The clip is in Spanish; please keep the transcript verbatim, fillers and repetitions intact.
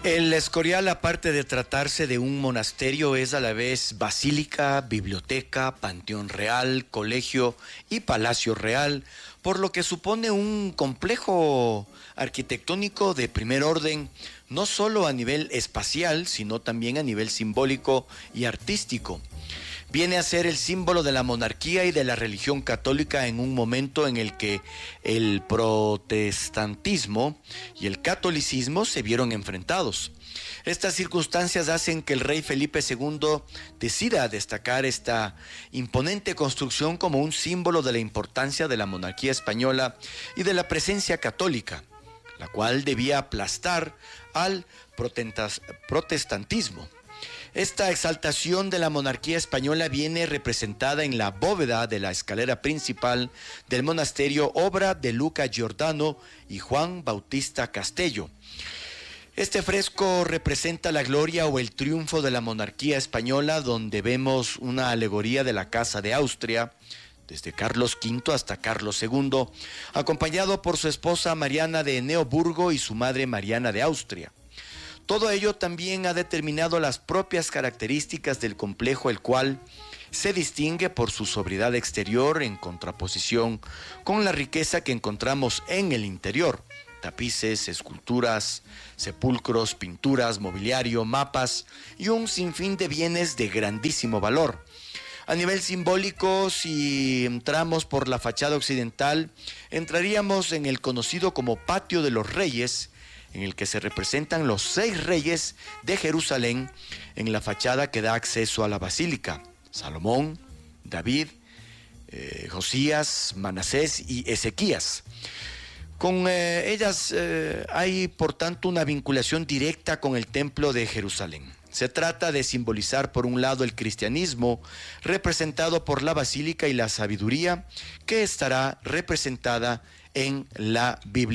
El Escorial, aparte de tratarse de un monasterio, es a la vez basílica, biblioteca, panteón real, colegio y palacio real, por lo que supone un complejo arquitectónico de primer orden, no solo a nivel espacial, sino también a nivel simbólico y artístico. Viene a ser el símbolo de la monarquía y de la religión católica en un momento en el que el protestantismo y el catolicismo se vieron enfrentados. Estas circunstancias hacen que el rey Felipe segundo decida destacar esta imponente construcción como un símbolo de la importancia de la monarquía española y de la presencia católica, la cual debía aplastar al protestantismo. Esta exaltación de la monarquía española viene representada en la bóveda de la escalera principal del monasterio, obra de Luca Giordano y Juan Bautista Castello. Este fresco representa la gloria o el triunfo de la monarquía española, donde vemos una alegoría de la Casa de Austria, desde Carlos quinto hasta Carlos segundo, acompañado por su esposa Mariana de Neoburgo y su madre Mariana de Austria. Todo ello también ha determinado las propias características del complejo, el cual se distingue por su sobriedad exterior en contraposición con la riqueza que encontramos en el interior: tapices, esculturas, sepulcros, pinturas, mobiliario, mapas y un sinfín de bienes de grandísimo valor. A nivel simbólico, si entramos por la fachada occidental, entraríamos en el conocido como Patio de los Reyes, en el que se representan los seis reyes de Jerusalén en la fachada que da acceso a la basílica: Salomón, David, eh, Josías, Manasés y Ezequías. Con eh, ellas eh, hay, por tanto, una vinculación directa con el templo de Jerusalén. Se trata de simbolizar, por un lado, el cristianismo, representado por la basílica, y la sabiduría, que estará representada en la Biblia.